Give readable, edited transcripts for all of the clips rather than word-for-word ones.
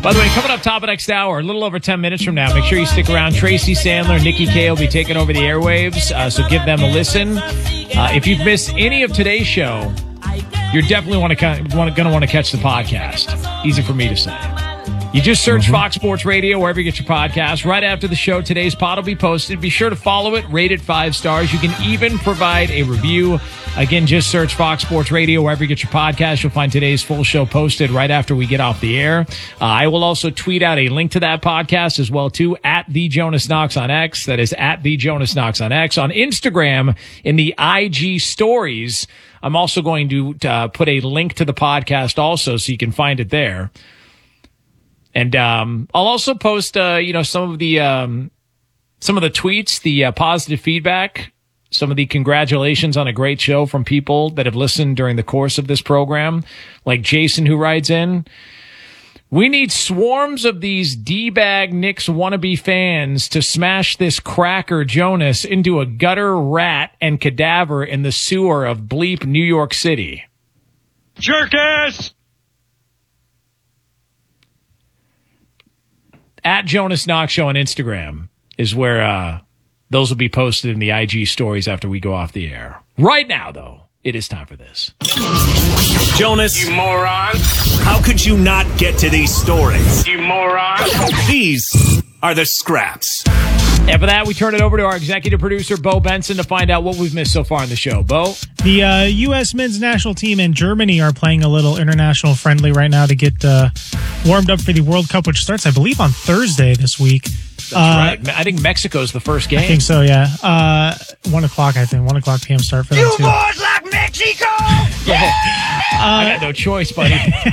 By the way, coming up top of next hour, a little over 10 minutes from now, make sure you stick around. Tracy Sandler, Nikki K will be taking over the airwaves, so give them a listen. If you've missed any of today's show, you're definitely going to want to catch the podcast. Easy for me to say. You just search Fox Sports Radio wherever you get your podcast. Right after the show, today's pod will be posted. Be sure to follow it, rate it 5 stars. You can even provide a review. Again, just search Fox Sports Radio wherever you get your podcast. You'll find today's full show posted right after we get off the air. I will also tweet out a link to that podcast as well, too, at The Jonas Knox on X. That is at The Jonas Knox on X. On Instagram, in the IG stories, I'm also going to put a link to the podcast also so you can find it there. And I'll also post, some of the tweets, the positive feedback, some of the congratulations on a great show from people that have listened during the course of this program, like Jason, who writes in. We need swarms of these D-bag Knicks wannabe fans to smash this cracker Jonas into a gutter rat and cadaver in the sewer of bleep New York City. Jerk-ass! At Jonas Knox Show on Instagram is where those will be posted in the IG stories after we go off the air. Right now, though, it is time for this. Jonas. You moron. How could you not get to these stories? You moron. These are the scraps. And for that, we turn it over to our executive producer, Bo Benson, to find out what we've missed so far in the show. Bo? The U.S. men's national team and Germany are playing a little international friendly right now to get warmed up for the World Cup, which starts, I believe, on Thursday this week. That's right. I think Mexico's the first game. I think so, yeah. 1 o'clock, I think. 1 o'clock p.m. start for them, too. You boys like Mexico? Yeah. I got no choice, buddy.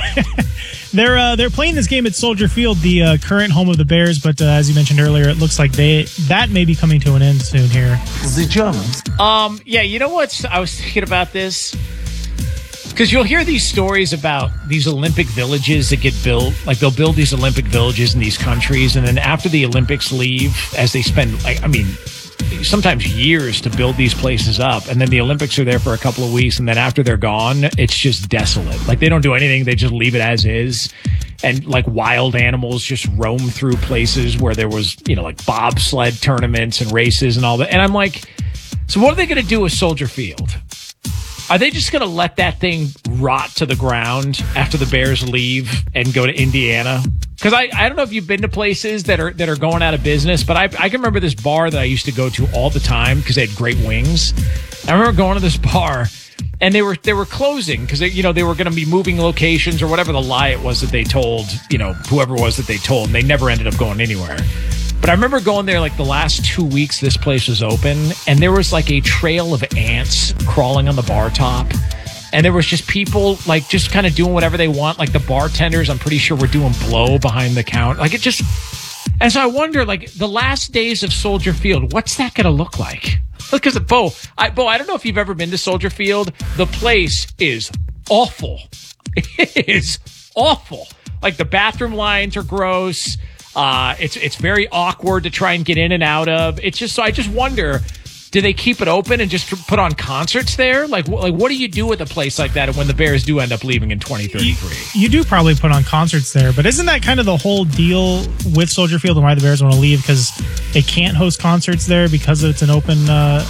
They're playing this game at Soldier Field, the current home of the Bears, but as you mentioned earlier, it looks like that may be coming to an end soon here. The Germans. Yeah, you know what? I was thinking about this. Because you'll hear these stories about these Olympic villages that get built. Like, they'll build these Olympic villages in these countries, and then after the Olympics leave, as they spend, sometimes years to build these places up, and then the Olympics are there for a couple of weeks, and then after they're gone, it's just desolate. Like, they don't do anything. They just leave it as is. And, like, wild animals just roam through places where there was, like, bobsled tournaments and races and all that. And I'm like, so what are they going to do with Soldier Field? Are they just going to let that thing rot to the ground after the Bears leave and go to Indiana? Because I don't know if you've been to places that are going out of business, but I can remember this bar that I used to go to all the time because they had great wings. I remember going to this bar, and they were closing because they were going to be moving locations or whatever the lie it was that they told whoever it was that they told, and they never ended up going anywhere. But I remember going there like the last 2 weeks this place was open, and there was like a trail of ants crawling on the bar top. And there was just people like just kind of doing whatever they want. Like the bartenders, I'm pretty sure were doing blow behind the counter. Like it just, and so I wonder, like the last days of Soldier Field, what's that going to look like? Because Bo, I don't know if you've ever been to Soldier Field. The place is awful. It is awful. Like the bathroom lines are gross. It's very awkward to try and get in and out of. It's just, so I just wonder, do they keep it open and just put on concerts there? Like what do you do with a place like that when the Bears do end up leaving in 2033? You do probably put on concerts there, but isn't that kind of the whole deal with Soldier Field and why the Bears want to leave? Because they can't host concerts there because it's an open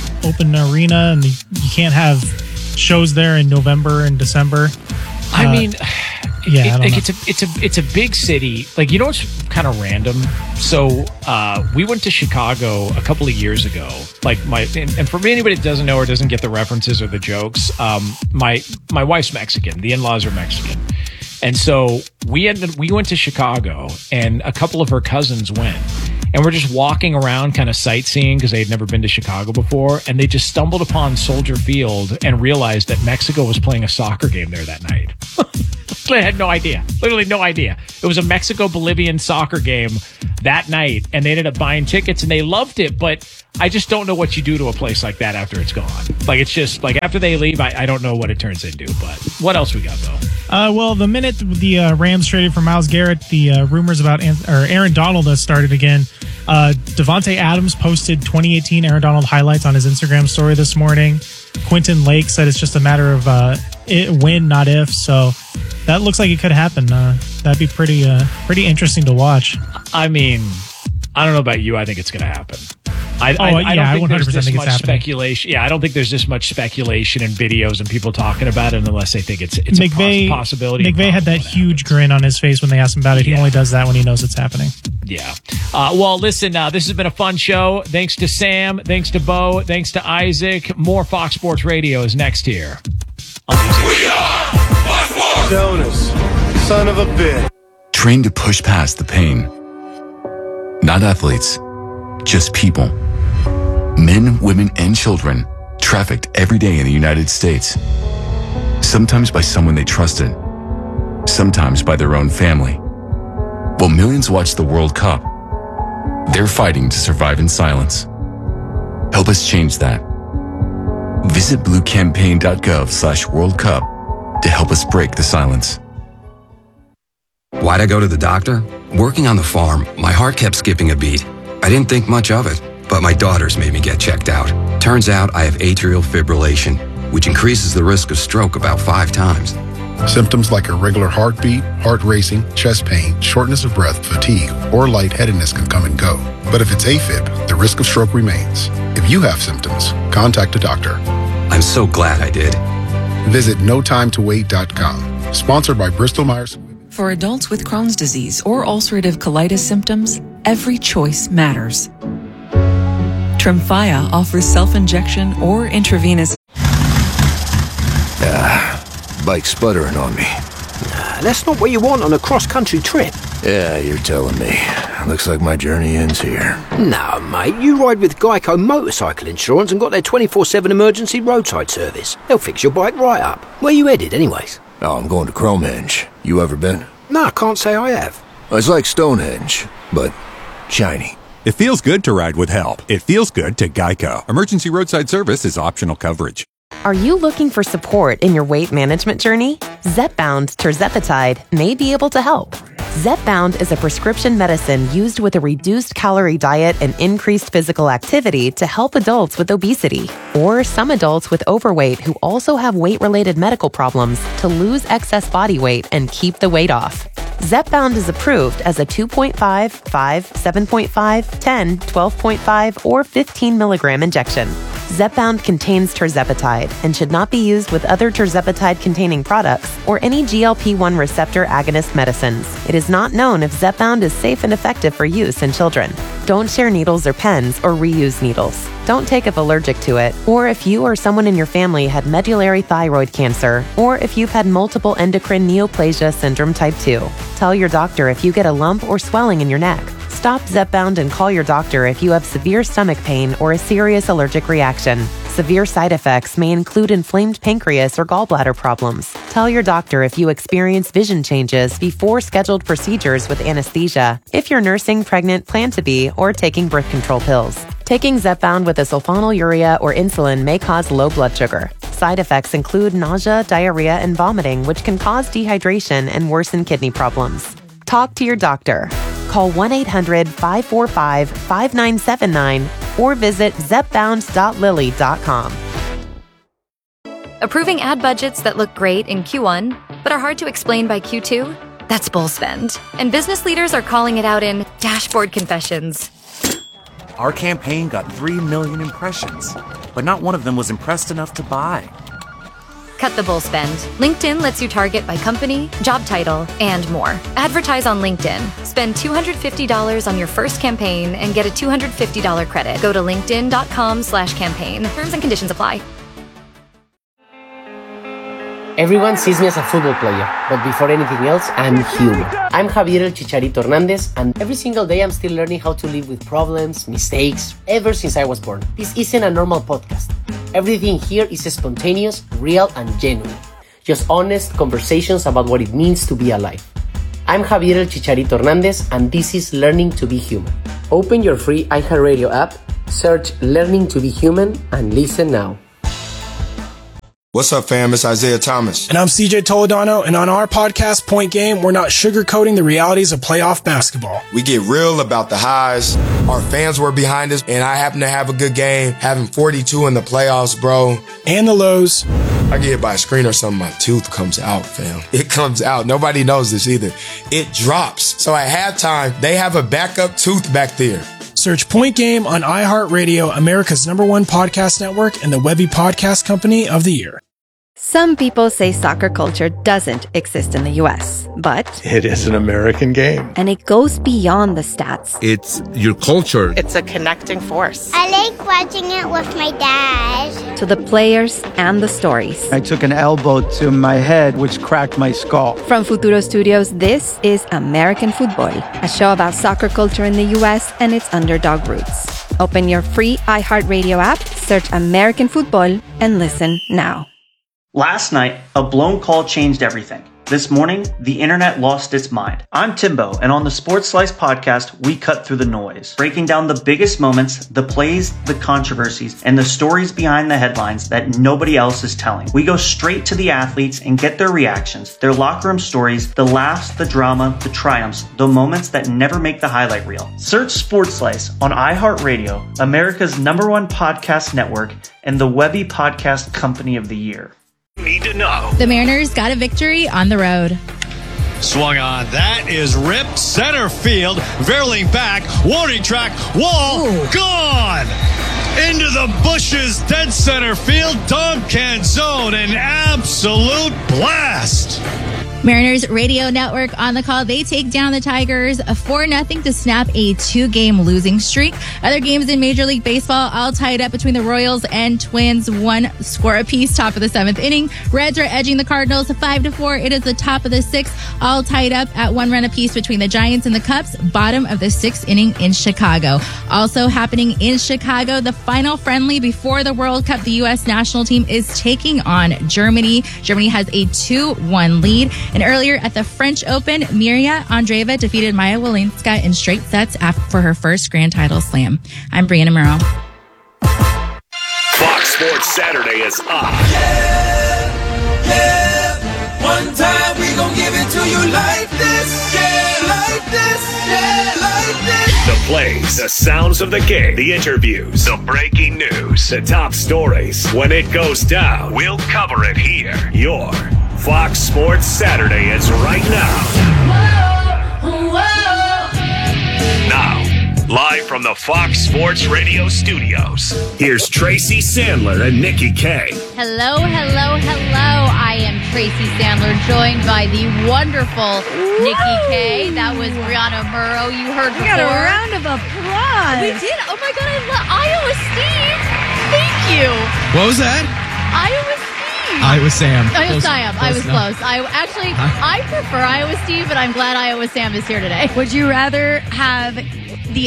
arena, and you can't have shows there in November and December. I mean, yeah, it's a big city. Like, you know what's kind of random? So we went to Chicago a couple of years ago. Like and for anybody that doesn't know or doesn't get the references or the jokes, my wife's Mexican. The in-laws are Mexican, and so we went to Chicago, and a couple of her cousins went. And we're just walking around kind of sightseeing because they had never been to Chicago before. And they just stumbled upon Soldier Field and realized that Mexico was playing a soccer game there that night. I had no idea. Literally no idea. It was a Mexico-Bolivian soccer game that night. And they ended up buying tickets and they loved it. But I just don't know what you do to a place like that after it's gone. Like, it's just like after they leave, I don't know what it turns into. But what else we got, though? Well, the minute the Rams traded for Myles Garrett, the rumors about Aaron Donald has started again. Devontae Adams posted 2018 Aaron Donald highlights on his Instagram story this morning. Quentin Lake said it's just a matter of when, not if. So that looks like it could happen. That'd be pretty interesting to watch. I mean, I don't know about you. I think it's going to happen. I don't think 100% there's this think it's much happening. speculation. Yeah, I don't think there's this much speculation and videos and people talking about it unless they think it's McVay, a possibility. McVay had that huge grin on his face when they asked him about it. He only does that when he knows it's happening. Yeah. Well, listen, this has been a fun show. Thanks to Sam. Thanks to Bo. Thanks to Isaac. More Fox Sports Radio is next here. Jonas, son of a bitch. Trained to push past the pain. Not athletes, just people. Men, women, and children trafficked every day in the United States. Sometimes by someone they trusted, sometimes by their own family. While millions watch the World Cup, they're fighting to survive in silence. Help us change that. Visit bluecampaign.gov/World Cup to help us break the silence. Why'd I go to the doctor? Working on the farm, my heart kept skipping a beat. I didn't think much of it, but my daughters made me get checked out. Turns out I have atrial fibrillation, which increases the risk of stroke about 5 times. Symptoms like irregular heartbeat, heart racing, chest pain, shortness of breath, fatigue, or lightheadedness can come and go. But if it's AFib, the risk of stroke remains. If you have symptoms, contact a doctor. I'm so glad I did. Visit notimetowait.com. Sponsored by Bristol Myers. For adults with Crohn's disease or ulcerative colitis symptoms, every choice matters. Tremfya offers self-injection or intravenous. Bike's sputtering on me. That's not what you want on a cross-country trip. Yeah, you're telling me. Looks like my journey ends here. No, mate, you ride with Geico Motorcycle Insurance and got their 24/7 emergency roadside service. They'll fix your bike right up. Where you headed, anyways? Oh, I'm going to Cromenge. You ever been? No, I can't say I have. It's like Stonehenge, but shiny. It feels good to ride with help. It feels good to Geico. Emergency roadside service is optional coverage. Are you looking for support in your weight management journey? Zepbound tirzepatide may be able to help. Zepbound is a prescription medicine used with a reduced calorie diet and increased physical activity to help adults with obesity or some adults with overweight who also have weight-related medical problems to lose excess body weight and keep the weight off. Zepbound is approved as a 2.5, 5, 7.5, 10, 12.5, or 15 milligram injection. Zepbound contains tirzepatide and should not be used with other tirzepatide-containing products or any GLP-1 receptor agonist medicines. It is not known if Zepbound is safe and effective for use in children. Don't share needles or pens or reuse needles. Don't take if allergic to it, or if you or someone in your family had medullary thyroid cancer, or if you've had multiple endocrine neoplasia syndrome type 2. Tell your doctor if you get a lump or swelling in your neck. Stop Zepbound and call your doctor if you have severe stomach pain or a serious allergic reaction. Severe side effects may include inflamed pancreas or gallbladder problems. Tell your doctor if you experience vision changes before scheduled procedures with anesthesia, if you're nursing, pregnant, plan to be, or taking birth control pills. Taking Zepbound with a sulfonylurea or insulin may cause low blood sugar. Side effects include nausea, diarrhea, and vomiting, which can cause dehydration and worsen kidney problems. Talk to your doctor. Call 1-800-545-5979 or visit zepbound.lilly.com. Approving ad budgets that look great in Q1, but are hard to explain by Q2? That's bull spend. And business leaders are calling it out in dashboard confessions. Our campaign got 3 million impressions, but not one of them was impressed enough to buy. Cut the bull spend. LinkedIn lets you target by company, job title, and more. Advertise on LinkedIn. Spend $250 on your first campaign and get a $250 credit. Go to linkedin.com/campaign. Terms and conditions apply. Everyone sees me as a football player, but before anything else, I'm human. I'm Javier El Chicharito Hernandez, and every single day I'm still learning how to live with problems, mistakes, ever since I was born. This isn't a normal podcast. Everything here is spontaneous, real, and genuine. Just honest conversations about what it means to be alive. I'm Javier El Chicharito Hernandez, and this is Learning to be Human. Open your free iHeartRadio app, search Learning to be Human, and listen now. What's up, fam? It's Isaiah Thomas. And I'm CJ Toledano, and on our podcast, Point Game, we're not sugarcoating the realities of playoff basketball. We get real about the highs. Our fans were behind us, and I happened to have a good game, having 42 in the playoffs, bro. And the lows. I get hit by a screen or something, my tooth comes out, fam. It comes out. Nobody knows this either. It drops. So at halftime, they have a backup tooth back there. Search Point Game on iHeartRadio, America's #1 podcast network, and the Webby Podcast Company of the Year. Some people say soccer culture doesn't exist in the U.S., but It is an American game. and it goes beyond the stats. It's your culture. It's a connecting force. I like watching it with my dad. To the players and the stories. I took an elbow to my head, which cracked my skull. From Futuro Studios, this is American Football, a show about soccer culture in the U.S. and its underdog roots. Open your free iHeartRadio app, search American Football, and listen now. Last night, a blown call changed everything. This morning, the internet lost its mind. I'm Timbo, and on the Sports Slice podcast, we cut through the noise, breaking down the biggest moments, the plays, the controversies, and the stories behind the headlines that nobody else is telling. We go straight to the athletes and get their reactions, their locker room stories, the laughs, the drama, the triumphs, the moments that never make the highlight reel. Search Sports Slice on iHeartRadio, America's #1 podcast network, and the Webby Podcast Company of the Year. Need to know. The Mariners got a victory on the road. Swung on. That is ripped center field. Verling back. Warning track. Wall. Gone. Into the bushes. Dead center field. Dom Canzone. An absolute blast. Mariners Radio Network on the call. They take down the Tigers 4-0 to snap a 2-game losing streak. Other games in Major League Baseball all tied up between the Royals and Twins. 1 score apiece, top of the 7th inning. Reds are edging the Cardinals 5-4. It is the top of the 6th, all tied up at 1 run apiece between the Giants and the Cubs. Bottom of the 6th inning in Chicago. Also happening in Chicago, the final friendly before the World Cup. The U.S. national team is taking on Germany. Germany has a 2-1 lead. And earlier at the French Open, Mirja Andreeva defeated Maja Walinska in straight sets for her first Grand Title slam. I'm Brianna Murrow. Fox Sports Saturday is on. One time we gon' give it to you like this, yeah, like this, yeah, like this. The plays, the sounds of the game, the interviews, the breaking news, the top stories. When it goes down, we'll cover it here. Your Fox Sports Saturday is right now. Whoa, whoa. Now, live from the Fox Sports Radio studios, here's Tracy Sandler and Nikki K. Hello, hello, hello. I am Tracy Sandler, joined by the wonderful Nikki K. That was Brianna Murrow. You heard before. We got a round of applause. We did. Oh my God, I love Iowa Steve. Thank you. What was that? Iowa Steve. Iowa Sam. Iowa Sam. I was close. I prefer Iowa Steve, but I'm glad Iowa Sam is here today. Would you rather have the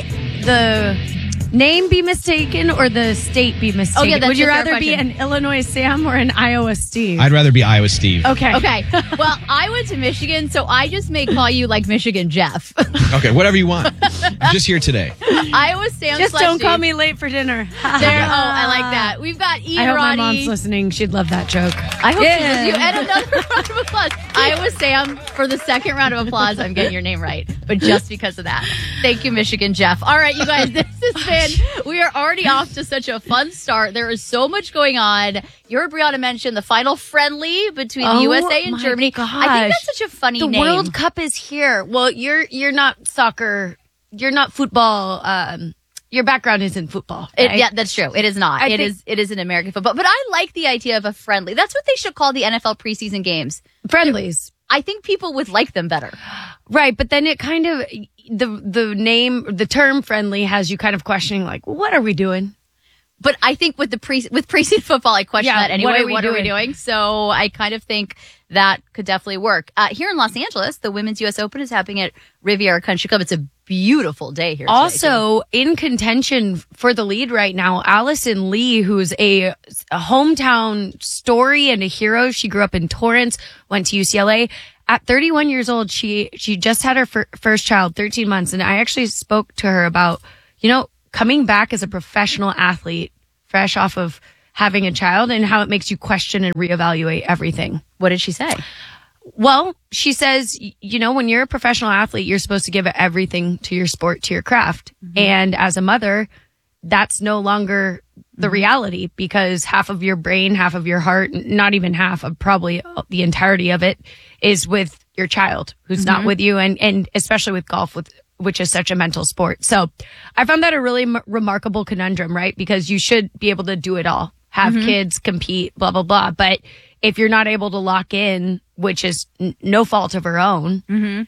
name be mistaken or the state be mistaken? Oh, yeah, that's Would you a fair rather be question. an Illinois Sam or an Iowa Steve? I'd rather be Iowa Steve. Okay. Well, I went to Michigan, so I just may call you like Michigan Jeff. Okay, whatever you want. I'm just here today. Iowa Sam. Just don't call Steve. me late for dinner. I like that. We've got Ian I hope Roddy. my mom's listening. She'd love that joke. I hope she does. You and another round of applause. Iowa Sam, for the second round of applause, I'm getting your name right, but just because of that. Thank you, Michigan Jeff. All right, you guys, this has been, we are already off to such a fun start. There is so much going on. You heard Brianna mention the final friendly between the USA and Germany. Gosh. I think that's such a funny name. The World Cup is here. Well, you're not soccer. You're not football. Your background isn't football. Right? Yeah, that's true. It is not. It is an American football. But I like the idea of a friendly. That's what they should call the NFL preseason games. Friendlies. I think people would like them better. Right, but then it kind of the term friendly has you kind of questioning like, well, what are we doing? But I think with preseason football, I question that anyway. What are we doing? So I kind of think that could definitely work. Here in Los Angeles, the Women's U.S. Open is happening at Riviera Country Club. It's a beautiful day here. Also in contention for the lead right now, Allison Lee, who's a hometown story and a hero. She grew up in Torrance, went to UCLA. At 31 years old, she just had her first child, 13 months. And I actually spoke to her about, coming back as a professional athlete, fresh off of having a child, and how it makes you question and reevaluate everything. What did she say? Well, she says, when you're a professional athlete, you're supposed to give everything to your sport, to your craft. Mm-hmm. And as a mother, that's no longer the reality, because half of your brain, half of your heart, not even half of probably the entirety of it is with your child who's not with you. And especially with golf, which is such a mental sport. So I found that a really remarkable conundrum, right? Because you should be able to do it all, have kids, compete, blah, blah, blah. But if you're not able to lock in, which is no fault of her own,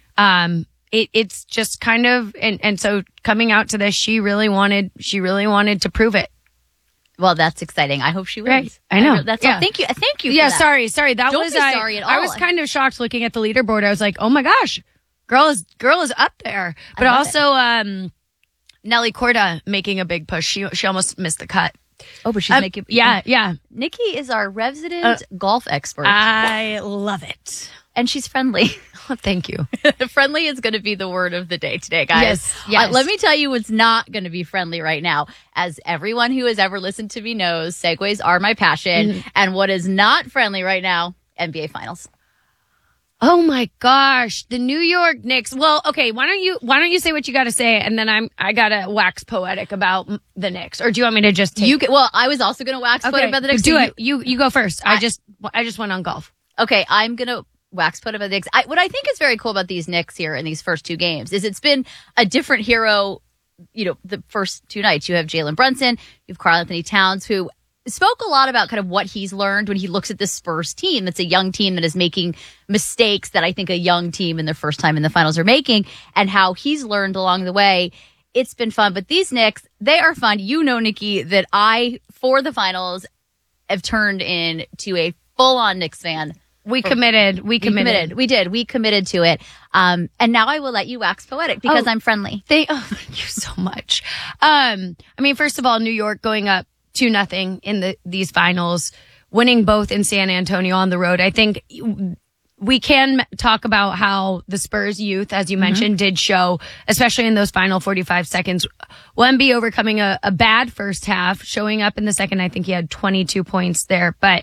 it's just kind of, and so coming out to this, she really wanted to prove it. Well, that's exciting. I hope she wins. Right. I know. That's all. Thank you. Thank you. For Yeah. that. Sorry. That Don't was, be sorry at all. I was kind of shocked looking at the leaderboard. I was like, oh my gosh, girl is up there. But also, Nelly Korda making a big push. She almost missed the cut. Oh, but she's making. Yeah. Nikki is our resident golf expert. I love it. And she's friendly. Oh, thank you. Friendly is going to be the word of the day today, guys. Yes. Let me tell you what's not going to be friendly right now. As everyone who has ever listened to me knows, segues are my passion. And what is not friendly right now, NBA Finals. Oh my gosh, the New York Knicks. Well, okay, why don't you say what you got to say, and then I gotta wax poetic about the Knicks, or do you want me to just take? Well, I was also gonna wax poetic about the Knicks. Do it. You go first. I just went on golf. Okay, I'm gonna wax poetic about the Knicks. What I think is very cool about these Knicks here in these first two games is it's been a different hero. The first two nights you have Jalen Brunson, you have Karl-Anthony Towns, who spoke a lot about kind of what he's learned when he looks at this Spurs team. That's a young team that is making mistakes that I think a young team in their first time in the finals are making, and how he's learned along the way. It's been fun. But these Knicks, they are fun. You know, Nikki, that for the finals, have turned into a full-on Knicks fan. We committed. We did. We committed to it. And now I will let you wax poetic because I'm friendly. Thank you so much. I mean, first of all, New York going up 2-0 in these finals, winning both in San Antonio on the road. I think we can talk about how the Spurs youth, as you mentioned, did show, especially in those final 45 seconds. Wemby overcoming a bad first half, showing up in the second. I think he had 22 points there. But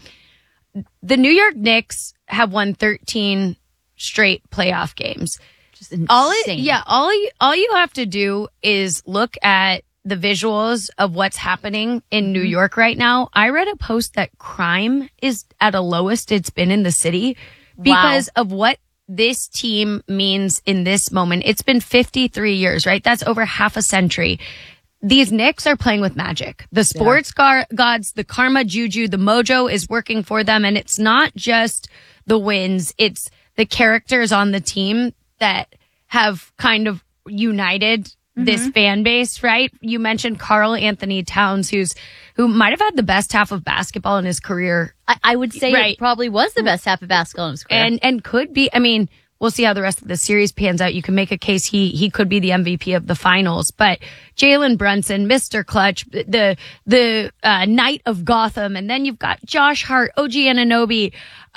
the New York Knicks have won 13 straight playoff games. Just insane. All you have to do is look at the visuals of what's happening in New York right now. I read a post that crime is at a lowest it's been in the city because of what this team means in this moment. It's been 53 years, right? That's over half a century. These Knicks are playing with magic. The sports gods, the karma juju, the mojo is working for them. And it's not just the wins. It's the characters on the team that have kind of united this fan base, right? You mentioned Karl-Anthony Towns, who might have had the best half of basketball in his career. I would say it probably was the best half of basketball in his career. And could be, I mean, we'll see how the rest of the series pans out. You can make a case he could be the MVP of the finals. But Jalen Brunson, Mr. Clutch, the Knight of Gotham, and then you've got Josh Hart, OG Anunoby,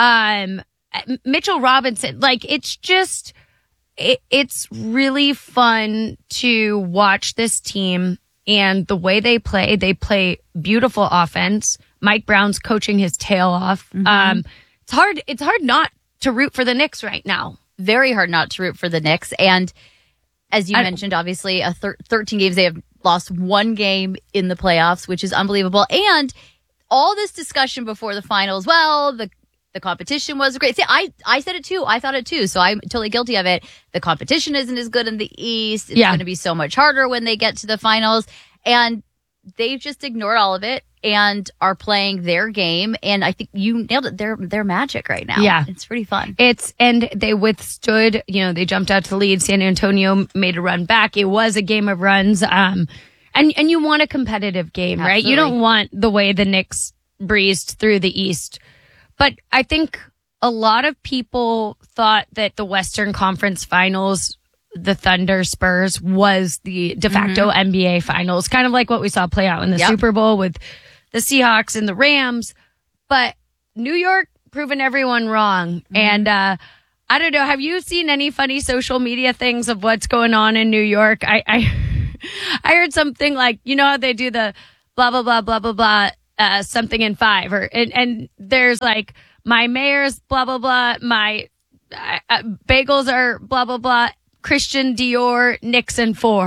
Mitchell Robinson. Like, it's just... It's really fun to watch this team and the way they play beautiful offense. Mike Brown's coaching his tail off. It's hard not to root for the Knicks right now. Very hard not to root for the Knicks. And as you mentioned, obviously 13 games, they have lost one game in the playoffs, which is unbelievable. And all this discussion before the finals, the competition was great. See, I said it too. I thought it too. So I'm totally guilty of it. The competition isn't as good in the East. It's going to be so much harder when they get to the finals. And they've just ignored all of it and are playing their game. And I think you nailed it. They're magic right now. Yeah. It's pretty fun. And they withstood, they jumped out to the lead. San Antonio made a run back. It was a game of runs. And you want a competitive game, right? You don't want the way the Knicks breezed through the East. But I think a lot of people thought that the Western Conference Finals, the Thunder Spurs, was the de facto NBA Finals, kind of like what we saw play out in the Super Bowl with the Seahawks and the Rams. But New York proving everyone wrong. And I don't know, have you seen any funny social media things of what's going on in New York? I heard something like, how they do the blah, blah, blah, blah, blah, blah. Something in 5 and there's like my mayor's blah blah blah, my bagels are blah blah blah, Christian Dior, Knicks in 4.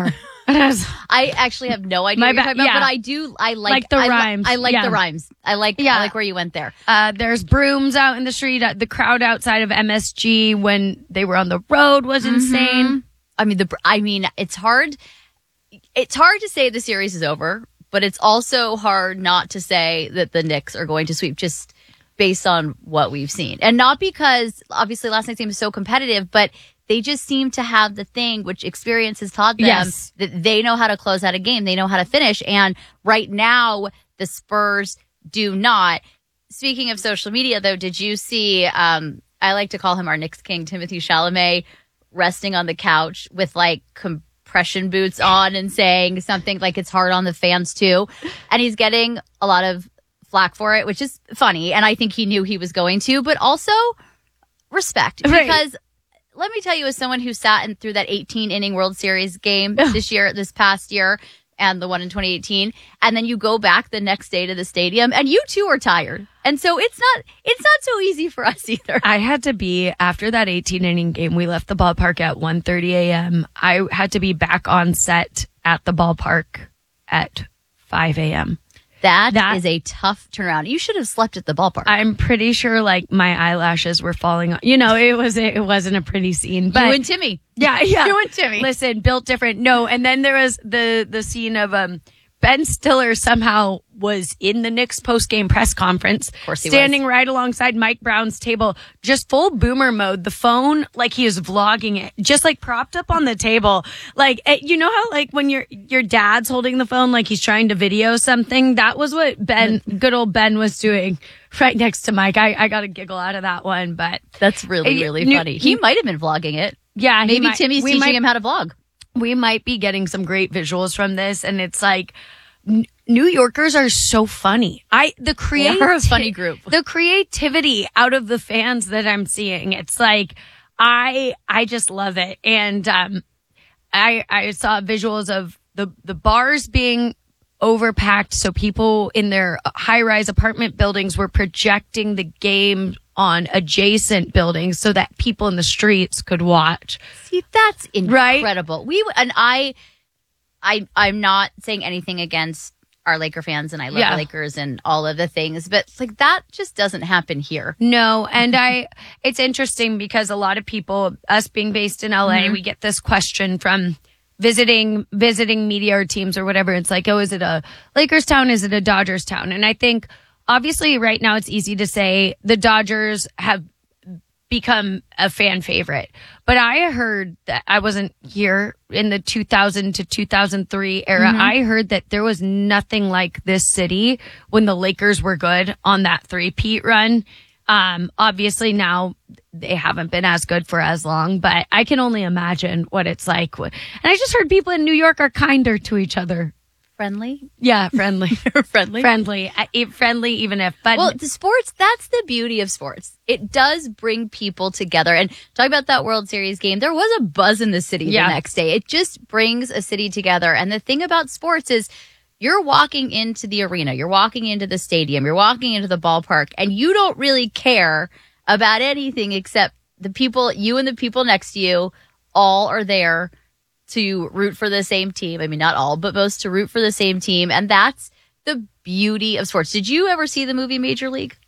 I actually have no idea what you're talking about, but I do. I like the rhymes. I like the rhymes. I like where you went there. There's brooms out in the street. The crowd outside of MSG when they were on the road was insane. I mean, it's hard. It's hard to say the series is over, but it's also hard not to say that the Knicks are going to sweep just based on what we've seen, and not because obviously last night's game was so competitive, but they just seem to have the thing which experience has taught them that they know how to close out a game. They know how to finish. And right now, the Spurs do not. Speaking of social media, though, did you see, I like to call him our Knicks king, Timothée Chalamet, resting on the couch with like compression boots on and saying something like it's hard on the fans too. And he's getting a lot of flack for it, which is funny. And I think he knew he was going to, but also respect. Because let me tell you, as someone who sat through that 18-inning World Series game this past year, and the one in 2018, and then you go back the next day to the stadium, and you too are tired. And so it's not so easy for us either. I had to be, after that 18-inning game, we left the ballpark at 1:30 a.m. I had to be back on set at the ballpark at 5 a.m. That is a tough turnaround. You should have slept at the ballpark. I'm pretty sure like my eyelashes were falling off. You know, it wasn't a pretty scene. But you and Timmy. Yeah. You and Timmy. Listen, built different. No, and then there was the scene of Ben Stiller somehow was in the Knicks post-game press conference, of course he standing was. right alongside Mike Brown's table, just full boomer mode, the phone, like he was vlogging it, just like propped up on the table. Like, you know how like when your dad's holding the phone, like he's trying to video something? That was what good old Ben was doing right next to Mike. I got a giggle out of that one, but that's really funny. He might have been vlogging it. Yeah. Maybe Timmy's teaching him how to vlog. We might be getting some great visuals from this, and it's like New Yorkers are so funny. They're a funny group. The creativity out of the fans that I'm seeing, it's like I just love it. And I saw visuals of the bars being overpacked, so people in their high-rise apartment buildings were projecting the game on adjacent buildings so that people in the streets could watch. See, that's incredible. Right? I'm not saying anything against our Laker fans, and I love the Lakers and all of the things, but like that just doesn't happen here. No, and it's interesting because a lot of people, us being based in LA, we get this question from visiting media or teams or whatever. It's like, oh, is it a Lakers town? Is it a Dodgers town? And I think obviously right now it's easy to say the Dodgers have become a fan favorite. But I heard that I wasn't here in the 2000 to 2003 era. I heard that there was nothing like this city when the Lakers were good on that three-peat run. Obviously now they haven't been as good for as long, but I can only imagine what it's like. And I just heard people in New York are kinder to each other. Friendly? Yeah, friendly. Friendly? Friendly, even if... But well, the sports, that's the beauty of sports. It does bring people together. And talk about that World Series game. There was a buzz in the city the next day. It just brings a city together. And the thing about sports is you're walking into the arena, you're walking into the stadium, you're walking into the ballpark, and you don't really care about anything except the people, you and the people next to you all are there to root for the same team. I mean, not all, but most to root for the same team. And that's the beauty of sports. Did you ever see the movie Major League?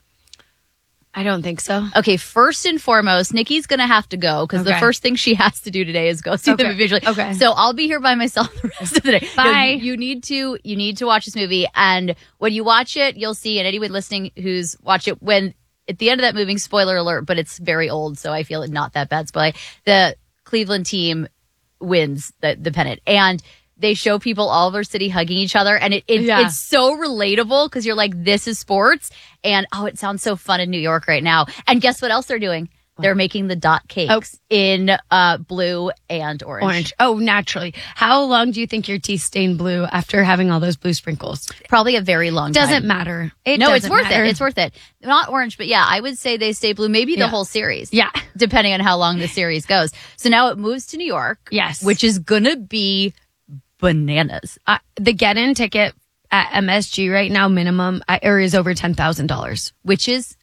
I don't think so. Okay, first and foremost, Nikki's going to have to go because the first thing she has to do today is go see the movie Major League. Okay. So I'll be here by myself the rest of the day. Bye. No, you need to watch this movie. And when you watch it, you'll see, and anyone listening who's watched it, when at the end of that movie, spoiler alert, but it's very old, so I feel it not that bad spoiler, the Cleveland team wins the pennant, and they show people all over city hugging each other, and it's so relatable because you're like, this is sports, and it sounds so fun in New York right now. And guess what else they're doing? They're making the dot cakes in blue and orange. Oh, naturally. How long do you think your teeth stain blue after having all those blue sprinkles? Probably a very long time. Doesn't matter. It's worth it. It's worth it. Not orange, but yeah, I would say they stay blue. Maybe the whole series. Yeah. Depending on how long the series goes. So now it moves to New York. Yes. Which is going to be bananas. The get-in ticket at MSG right now, minimum, is over $10,000. Which is